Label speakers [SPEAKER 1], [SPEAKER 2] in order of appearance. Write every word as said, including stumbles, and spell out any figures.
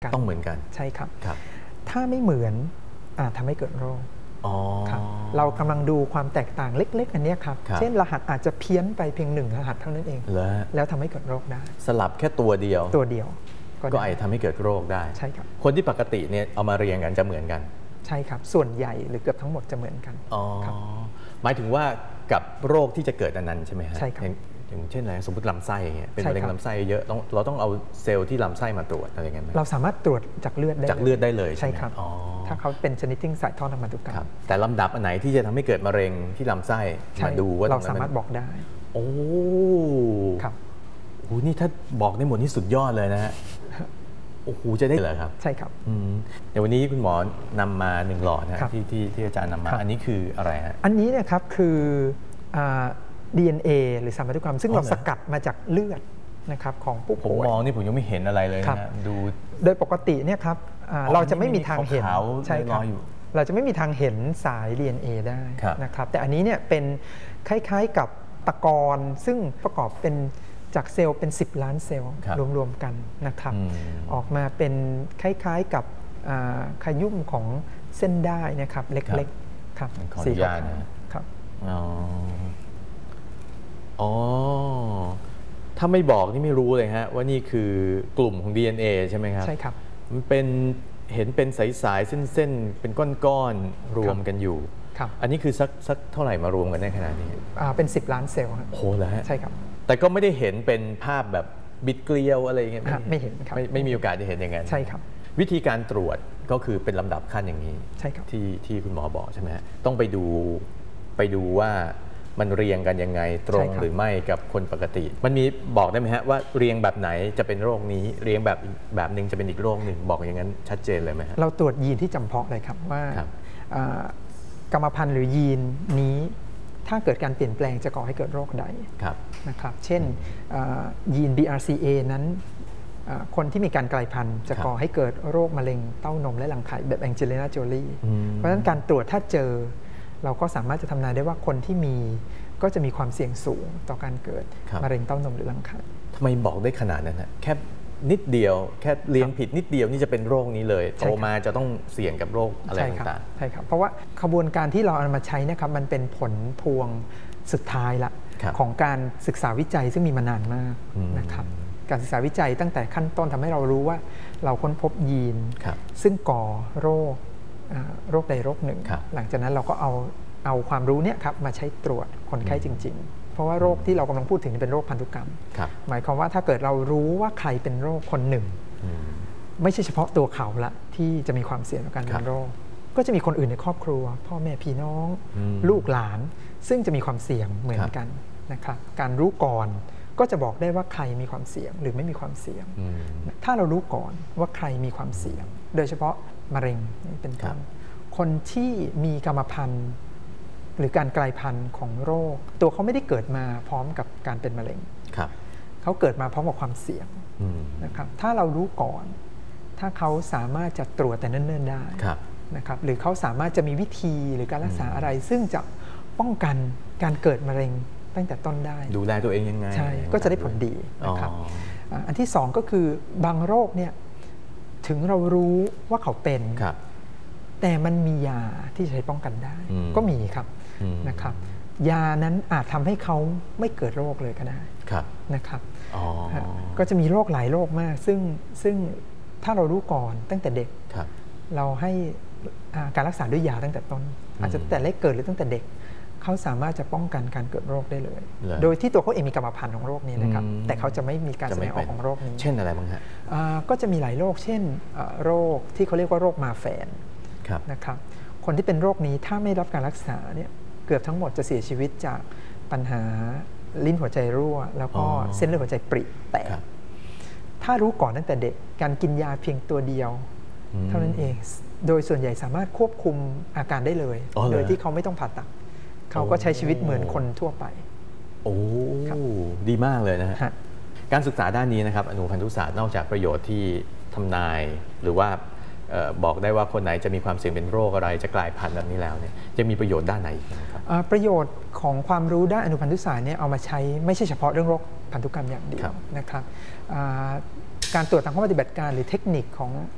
[SPEAKER 1] ต้องเหมือนกัน
[SPEAKER 2] ใช่ครับ
[SPEAKER 1] ครับ
[SPEAKER 2] ถ้าไม่เหมือนอาจทำให้เกิดโรคครับเรากำลังดูความแตกต่างเล็กๆอันนี้ครับเช่นรหัสอาจจะเพี้ยนไปเพียงหนึ่งรหัสเท่านั้นเองแล้วทำให้เกิดโรคได้
[SPEAKER 1] สลับแค่ตัวเดียว
[SPEAKER 2] ตัวเดียว
[SPEAKER 1] ก็อาจทำให้เกิดโรคได้
[SPEAKER 2] ใช่ครับ
[SPEAKER 1] คนที่ปกติเนี่ยเอามาเรียงกันจะเหมือนกัน
[SPEAKER 2] ใช่ครับส่วนใหญ่หรือเกือบทั้งหมดจะเหมือนกัน
[SPEAKER 1] อ๋อหมายถึงว่ากับโรคที่จะเกิดอันนั้นใช่ไหมฮะ
[SPEAKER 2] ใช่ครับ
[SPEAKER 1] อย่างเช่นอะไรสมมติลำไส้อย่างเงี้ยเป็นมะเร็งลำไส้เยอะต้องเราต้องเอาเซลล์ที่ลำไส้มาตรวจอะไรอย่างเงี้ย
[SPEAKER 2] เราสามารถตรวจจากเลือดได้
[SPEAKER 1] จากเลือดได้เลย
[SPEAKER 2] ใช่ครับถ้าเขาเป็นชนิดที่สายท่อทางพันธุกรรม
[SPEAKER 1] แต่ลำดับอันไหนที่จะทำให้เกิดมะเร็งที่ลำไส้มาดูว่า
[SPEAKER 2] เราสามารถบอกได้
[SPEAKER 1] โอ้
[SPEAKER 2] ครับ
[SPEAKER 1] โหนี่ถ้าบอกได้หมดนี่สุดยอดเลยนะฮะโอ้โหจะได้เหรอครับ
[SPEAKER 2] ใช่ครับ
[SPEAKER 1] เดี๋ยววันนี้คุณหมอนำมาหนึ่งหลอดนะที่ที่ที่อาจารย์นำมาอันนี้คืออะไรฮะ
[SPEAKER 2] อันนี้เนี่ยครับคือ ดี เอ็น เอ หรือสารพันธุกรรมซึ่งเราสกัดมาจากเลือดนะครับของผู้ป่วย
[SPEAKER 1] ผมมองนี่ผมยังไม่เห็นอะไรเลยนะดู
[SPEAKER 2] โดยปกติเนี่ยครับเราจะไม่มีทางเห็นใช่ครับเราจะไม่มีทางเห็นสาย ดี เอ็น เอ ได้นะครับแต่อันนี้เนี่ยเป็นคล้ายๆกับตะกอนซึ่งประกอบเป็นจากเซลล์เป็นสิบล้านเซลล์รวมๆกันนะครับออกมาเป็นคล้ายๆกับขยุ่มของเส้นได้นะครับเล็กๆครับ
[SPEAKER 1] สีขาว
[SPEAKER 2] ครับ
[SPEAKER 1] อ๋อถ้าไม่บอกนี่ไม่รู้เลยฮะว่านี่คือกลุ่มของ ดี เอ็น เอ ใช่ไหมครับ
[SPEAKER 2] ใช่ครับ
[SPEAKER 1] มันเป็นเห็นเป็นสายๆเส้นๆเป็นก้อนๆรวมกันอยู่อันนี้คือสักสักเท่าไหร่มารวมกันได้ขนาดนี้
[SPEAKER 2] เป็นสิบล้านเซลล์
[SPEAKER 1] โอ้โหเหรอฮะ
[SPEAKER 2] ใช่ครับ
[SPEAKER 1] แต่ก็ไม่ได้เห็นเป็นภาพแบบบิดเกลียวอะไรอย่างเงี้ย
[SPEAKER 2] ไม่เห็นครับ
[SPEAKER 1] ไม่ไม่มีโอกาสได้เห็นอย่างนั้น
[SPEAKER 2] ใช่ครับ
[SPEAKER 1] วิธีการตรวจก็คือเป็นลำดับขั้นอย่างนี้
[SPEAKER 2] ใช่ครับ
[SPEAKER 1] ที่ที่คุณหมอบอกใช่ไหมฮะต้องไปดูไปดูว่ามันเรียงกันยังไงตรงหรือไม่กับคนปกติมันมีบอกได้ไหมฮะว่าเรียงแบบไหนจะเป็นโรคนี้เรียงแบบแบบหนึ่งจะเป็นอีกโรคหนึ่งบอกอย่างนั้นชัดเจนเลยไหมฮะ
[SPEAKER 2] เราตรวจยีนที่จำเพาะเลยครับว่ากรรมพันธุ์หรือยีนนี้ถ้าเกิดการเปลี่ยนแปลงจะก่อให้เกิดโรคใดนะครับเช่นยีน บี อาร์ ซี เอ นั้นคนที่มีการกลายพันธุ์จะก่อให้เกิดโรคมะเร็งเต้านมและรังไข่แบบแองเจลิน่าโจลีเพราะฉะนั้นการตรวจถ้าเจอเราก็สามารถจะทำนายได้ว่าคนที่มีก็จะมีความเสี่ยงสูงต่อการเกิดมะเร็งเต้านมหรือรังไข่
[SPEAKER 1] ทำไมบอกได้ขนาดนั้นฮะแค่นิดเดียวแค่เลี้ยงผิดนิดเดียวนี่จะเป็นโรคนี้เลยโตมาจะต้องเสี่ยงกับโรคอะไรต่าง
[SPEAKER 2] ๆใช่ครับเพราะว่าขบวนการที่เราเอามาใช้นะครับมันเป็นผลพวงสุดท้ายละของการศึกษาวิจัยซึ่งมีมานานมากนะครับการศึกษาวิจัยตั้งแต่ขั้นต้นทำให้เรารู้ว่าเราค้นพบยีนซึ่งก่อโรคโรคใดโรคหนึ่งหลังจากนั้นเราก็เอาเอาความรู้เนี่ยครับมาใช้ตรวจคนไข้จริงๆเพราะว่าโรคที่เรากำลังพูดถึงเป็นโรคพันธุกรรมหมายความว่าถ้าเกิดเรารู้ว่าใครเป็นโรคคนหนึ่งไม่ใช่เฉพาะตัวเขาละที่จะมีความเสี่ยงต่อการเป็นโรคก็จะมีคนอื่นในครอบครัวพ่อแม่พี่น้องลูกหลานซึ่งจะมีความเสี่ยงเหมือนกันนะครับการรู้ก่อนก็จะบอกได้ว่าใครมีความเสี่ยงหรือไม่มีความเสี่ยงถ้าเรารู้ก่อนว่าใครมีความเสี่ยงโดยเฉพาะมะเร็งเป็นต้นคนที่มีกรรมพันธุ์หรือการกลายพันธุ์ของโรคตัวเขาไม่ได้เกิดมาพร้อมกับการเป็นมะเร็งเขาเกิดมาพร้อมกับความเสี่ยงนะครับถ้าเรารู้ก่อนถ้าเขาสามารถจะตรวจแต่เนิ่นๆได้นะครับหรือเขาสามารถจะมีวิธีหรือการรักษาอะไรซึ่งจะป้องกันการเกิดมะเร็งตั้งแต่ต้นได้
[SPEAKER 1] ดูแลตัวเองยังไง
[SPEAKER 2] ใช่ก็จะได้ผลดีนะครับอันที่สองก็คือบางโรคเนี่ยถึงเรารู้ว่าเขาเป็นแต่มันมียาที่ใช้ป้องกันได้ก็มีครับนะครับยานั้นอาจทำให้เขาไม่เกิดโรคเลยก็ได้นะครับก็จะมีโรคหลายโรคมากซึ่งซึ่งถ้าเรารู้ก่อนตั้งแต่เด็กเราให้การรักษาด้วยยาตั้งแต่ต้นอาจจะแต่เล็กเกิดหรือตั้งแต่เด็กเขาสามารถจะป้องกันการเกิดโรคได้เลยโดยที่ตัวเขาเองมีกรรมพันธุ์ของโรคนี้นะครับแต่เขาจะไม่มีการแสดงออกของโรคนี้
[SPEAKER 1] เช่นอะไรบ้างฮะ
[SPEAKER 2] ก็จะมีหลายโรคเช่นโรคที่เขาเรียกว่าโรคมาแฟนนะครับคนที่เป็นโรคนี้ถ้าไม่รับการรักษาเนี่ยเกือบทั้งหมดจะเสียชีวิตจากปัญหาลิ้นหัวใจรั่วแล้วก็เส้นเลือดหัวใจปริแตกถ้ารู้ก่อนตั้งแต่เด็กการกินยาเพียงตัวเดียวเท่านั้นเองโดยส่วนใหญ่สามารถควบคุมอาการได้เลยโดยที่เขาไม่ต้องผ่าตัดเขาก็ใช้ชีวิตเหมือนคนทั่วไป
[SPEAKER 1] โอ้ดีมากเลยนะฮะการศึกษาด้านนี้นะครับอนุพันธุศาสตร์นอกจากประโยชน์ที่ทำนายหรือว่าบอกได้ว่าคนไหนจะมีความเสี่ยงเป็นโรคอะไรจะกลายพันธุ์แบบนี้แล้วเนี่ยจะมีประโยชน์ด้านไหนอีกครับ
[SPEAKER 2] ประโยชน์ของความรู้ด้านอนุพันธุศาสตร์เนี่ยเอามาใช้ไม่ใช่เฉพาะเรื่องโรคพันธุกรรมอย่างเดียวนะครับการตรวจทางข้อปฏิบัติการหรือเทคนิคของ